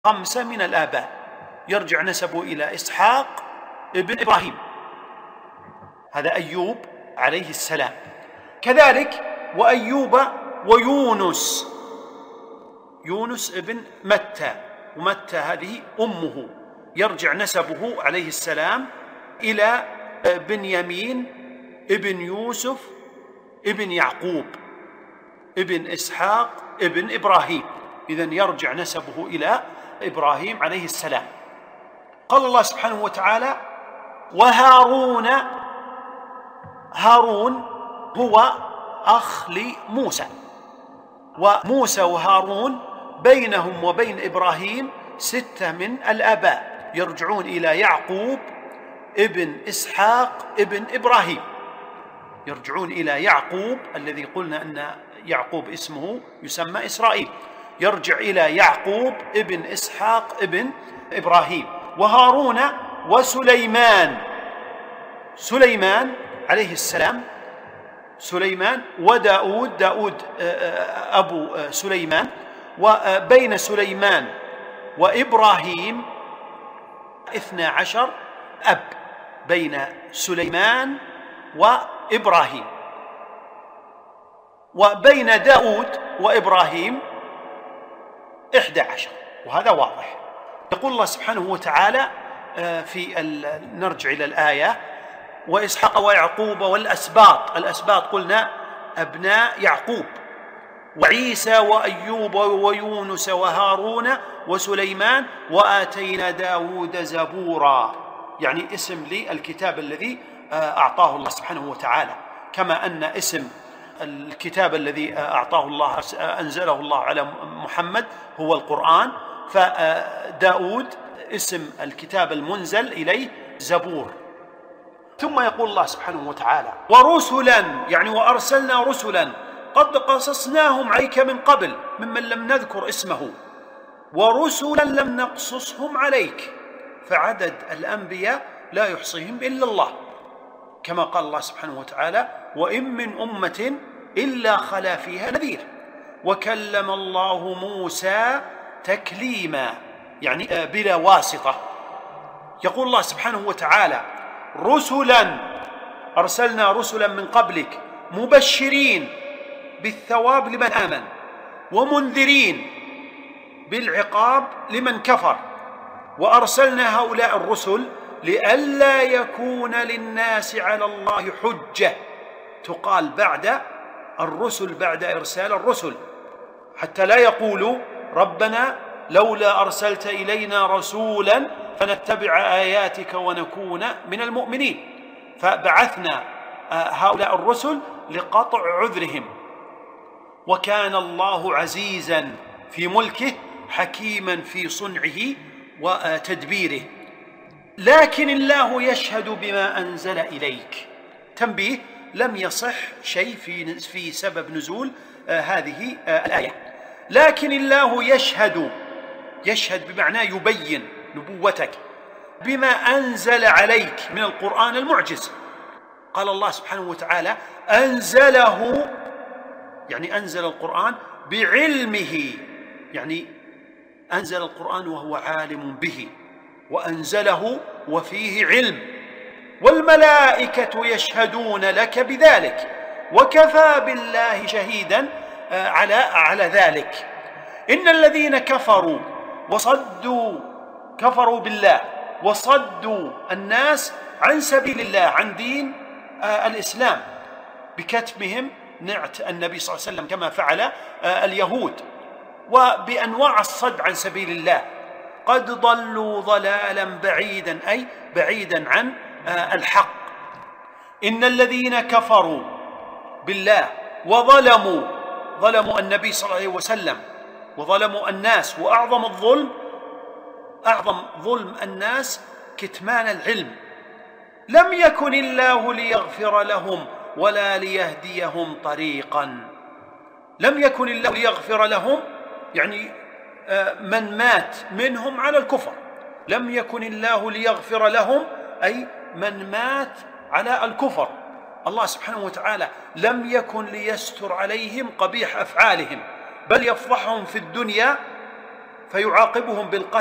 5 من الآباء، يرجع نسبه إلى إسحاق ابن إبراهيم، هذا أيوب عليه السلام. كذلك وأيوب ويونس، يونس ابن متى، ومتى هذه أمه، يرجع نسبه عليه السلام إلى بنيامين ابن يوسف ابن يعقوب ابن إسحاق ابن إبراهيم، إذن يرجع نسبه إلى إبراهيم عليه السلام. قال الله سبحانه وتعالى: وهارون، هارون هو أخ لموسى، وموسى وهارون بينهم وبين إبراهيم 6 من الآباء، يرجعون إلى يعقوب ابن إسحاق ابن إبراهيم، يرجعون إلى يعقوب الذي قلنا أن يعقوب اسمه يسمى إسرائيل، يرجع إلى يعقوب ابن إسحاق ابن إبراهيم. وهارون وسليمان، سليمان عليه السلام، سليمان وداود، داود أبو سليمان، وبين سليمان وإبراهيم 12 أب، بين سليمان وإبراهيم، وبين داود وإبراهيم 11، وهذا واضح. يقول الله سبحانه وتعالى نرجع إلى الآية: وإسحاق ويعقوب والأسباط، الأسباط قلنا أبناء يعقوب، وعيسى وأيوب ويونس وهارون وسليمان وآتينا داود زبورا، يعني اسم للكتاب الذي أعطاه الله سبحانه وتعالى، كما أن اسم الكتاب الذي أعطاه الله أنزله الله على محمد هو القرآن، فداود اسم الكتاب المنزل إليه زبور. ثم يقول الله سبحانه وتعالى: ورسلا، يعني وأرسلنا رسلا قد قصصناهم عليك من قبل ممن لم نذكر اسمه، ورسلا لم نقصصهم عليك، فعدد الأنبياء لا يحصيهم إلا الله، كما قال الله سبحانه وتعالى: وإن من أمة إلا خلا فيها نذير، وكلم الله موسى تكليما، يعني بلا واسطة. يقول الله سبحانه وتعالى: رسلا، أرسلنا رسلا من قبلك مبشرين بالثواب لمن آمن، ومنذرين بالعقاب لمن كفر، وأرسلنا هؤلاء الرسل لئلا يكون للناس على الله حجة، تقال بعد الرسل، بعد إرسال الرسل، حتى لا يقولوا ربنا لولا أرسلت إلينا رسولا فنتبع آياتك ونكون من المؤمنين، فبعثنا هؤلاء الرسل لقطع عذرهم. وكان الله عزيزا في ملكه حكيما في صنعه وتدبيره. لكن الله يشهد بما أنزل إليك. تنبيه: لم يصح شيء في سبب نزول هذه الآية، لكن الله يشهد، يشهد بمعنى يبين نبوتك بما أنزل عليك من القرآن المعجز. قال الله سبحانه وتعالى: أنزله، يعني أنزل القرآن بعلمه، يعني أنزل القرآن وهو عالم به، وأنزله وفيه علم، والملائكة يشهدون لك بذلك، وكفى بالله شهيدا على ذلك. إن الذين كفروا كفروا بالله وصدوا الناس عن سبيل الله، عن دين الإسلام، بكتمهم نعت النبي صلى الله عليه وسلم كما فعل اليهود، وبأنواع الصد عن سبيل الله، قد ضلوا ضلالا بعيدا، أي بعيدا عن الحق. إن الذين كفروا بالله ظلموا النبي صلى الله عليه وسلم، وظلموا الناس، وأعظم ظلم الناس كتمان العلم. لم يكن الله ليغفر لهم ولا ليهديهم طريقا. لم يكن الله ليغفر لهم، يعني من مات منهم على الكفر. لم يكن الله ليغفر لهم، أي من مات على الكفر. الله سبحانه وتعالى لم يكن ليستر عليهم قبيح أفعالهم، بل يفضحهم في الدنيا فيعاقبهم بالقتل